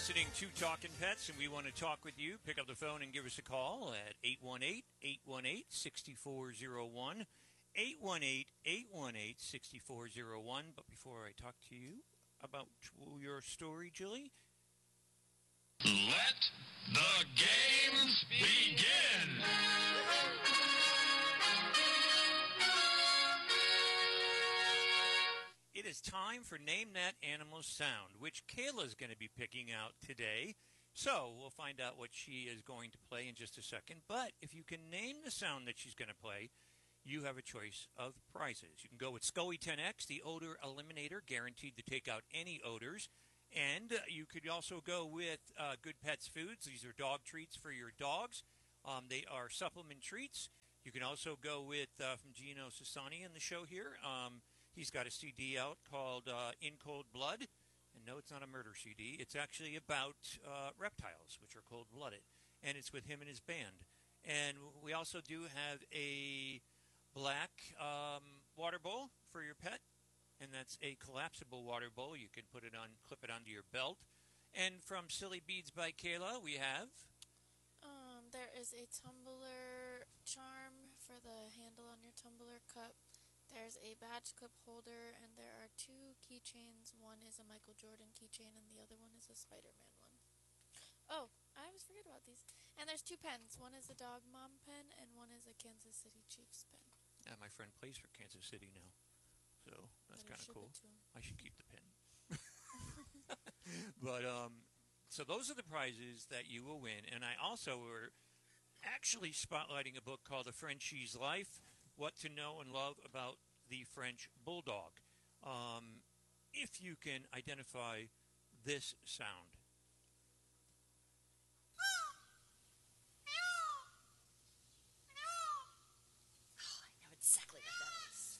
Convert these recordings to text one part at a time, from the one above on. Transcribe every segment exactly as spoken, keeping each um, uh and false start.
listening to Talking Pets, and we want to talk with you. Pick up the phone and give us a call at eight one eight, eight one eight, six four zero one, eight one eight, eight one eight, six four zero one. But before I talk to you about your story, Julie, let the games begin! It is time for Name That Animal Sound, which Kayla's going to be picking out today. So we'll find out what she is going to play in just a second. But if you can name the sound that she's going to play, you have a choice of prizes. You can go with SCOE ten X, the odor eliminator, guaranteed to take out any odors. And uh, you could also go with uh, Good Pets Foods. These are dog treats for your dogs. Um, they are supplement treats. You can also go with, uh, from Gino Sassani in the show here, um, he's got a C D out called uh, In Cold Blood. And no, it's not a murder C D. It's actually about uh, reptiles, which are cold-blooded. And it's with him and his band. And we also do have a black um, water bowl for your pet. And that's a collapsible water bowl. You can put it on, clip it onto your belt. And from Silly Beads by Kayla, we have... Um, there is a tumbler charm for the handle on your tumbler cup. There's a badge clip holder, and there are two keychains. One is a Michael Jordan keychain, and the other one is a Spider-Man one. Oh, I always forget about these. And there's two pens. One is a Dog Mom pen, and one is a Kansas City Chiefs pen. Yeah, my friend plays for Kansas City now, so that's kind of cool. I should keep the pen. But um, so those are the prizes that you will win, and I also were actually spotlighting a book called The Frenchie's Life. What to know and love about the French Bulldog. Um, if you can identify this sound. Oh, I know exactly what that is.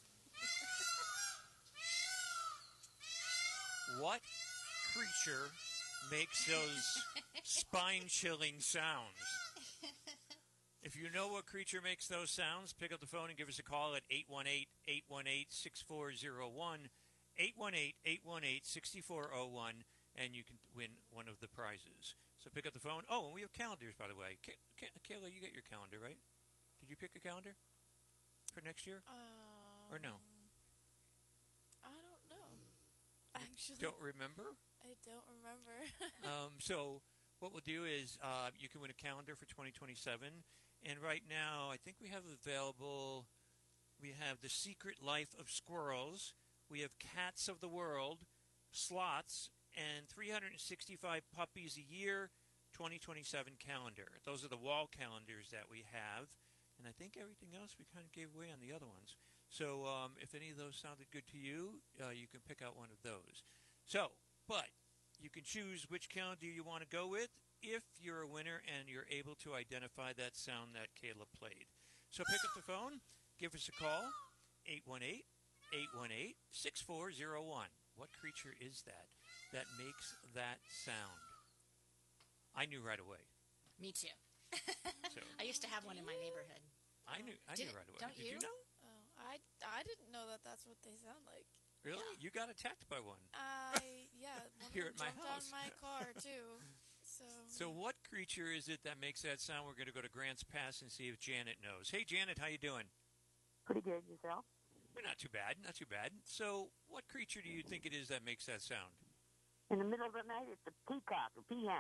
What creature makes those spine-chilling sounds? If you know what creature makes those sounds, pick up the phone and give us a call at eight one eight, eight one eight, six four zero one, eight one eight, eight one eight, six four zero one, and you can win one of the prizes. So pick up the phone. Oh, and we have calendars, by the way. Kay- Kay- Kayla, you got your calendar, right? Did you pick a calendar for next year? Um, or no? I don't know. Actually, Don't remember? I don't remember. um, so what we'll do is uh, you can win a calendar for twenty twenty-seven. And right now, I think we have available, we have The Secret Life of Squirrels, we have Cats of the World, Slots, and three hundred sixty-five Puppies a Year, twenty twenty-seven calendar. Those are the wall calendars that we have. And I think everything else we kind of gave away on the other ones. So um, if any of those sounded good to you, uh, you can pick out one of those. So, but you can choose which calendar you want to go with if you're a winner and you're able to identify that sound that Kayla played. So pick up the phone, give us a call, eight one eight, eight one eight, six four zero one. What creature is that that makes that sound? I knew right away. Me too. So, I used to have one in my neighborhood. I knew I Did knew it- right away. don't Did you? you know? Oh, I, I didn't know that that's what they sound like. Really? Yeah. You got attacked by one. I, yeah, one Here of them at my jumped house. on my car, too. So, So what creature is it that makes that sound? We're going to go to Grants Pass and see if Janet knows. Hey, Janet, how you doing? Pretty good. Yourself? We're not too bad, not too bad. So what creature do you think it is that makes that sound? In the middle of the night, it's a peacock, a peahen.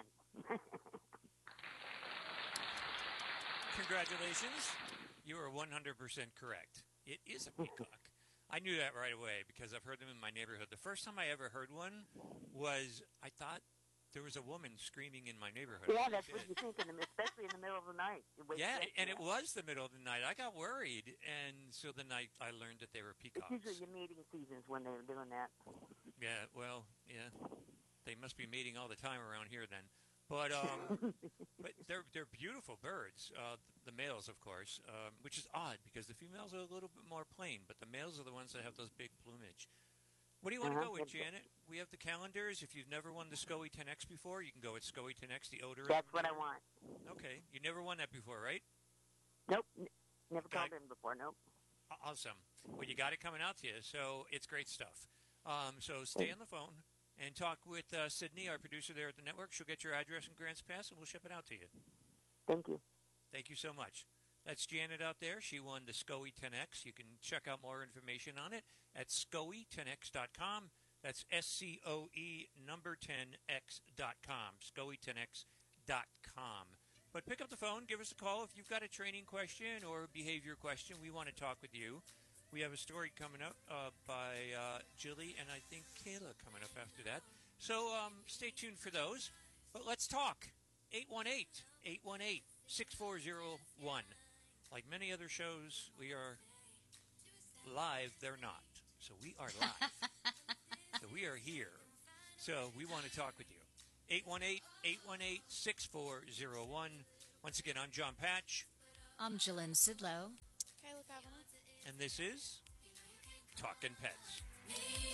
Congratulations. You are one hundred percent correct. It is a peacock. I knew that right away because I've heard them in my neighborhood. The first time I ever heard one was I thought there was a woman screaming in my neighborhood. Yeah, that's what you think, in the, especially in the middle of the night. It wakes Yeah, up, and yeah. it was the middle of the night. I got worried, and so then I, I learned that they were It's peacocks. usually your mating seasons when they're doing that. Yeah, well, yeah. They must be mating all the time around here then. But um, but they're they're beautiful birds. Uh, the males, of course, um, which is odd because the females are a little bit more plain, but the males are the ones that have those big plumage. What do you want to Uh-huh. go with, Janet? We have the calendars. If you've never won the SCOE ten X before, you can go with SCOE ten X, the odor. That's what I want. Okay, you never won that before, right? Nope, n- never Got called in before. Nope. Awesome. Well, you got it coming out to you, so it's great stuff. Um, so stay on the phone. and talk with uh, Sydney, our producer there at the network. She'll get your address and Grants Pass, and we'll ship it out to you. Thank you. Thank you so much. That's Janet out there. She won the SCOE ten X. You can check out more information on it at scoe ten x dot com. That's S C O E number ten X dot com. scoe ten x dot com. But pick up the phone. Give us a call if you've got a training question or behavior question. We want to talk with you. We have a story coming up uh, by uh, Jilly and I think Kayla coming up after that. So um, stay tuned for those. But let's talk. eight one eight, eight one eight, six four zero one. Like many other shows, we are live. They're not. So we are live. So we are here. So we want to talk with you. eight one eight, eight one eight, six four zero one. Once again, I'm John Patch. I'm Jalynn Sidlow. Kayla Kavanaugh. And this is Talkin' Pets.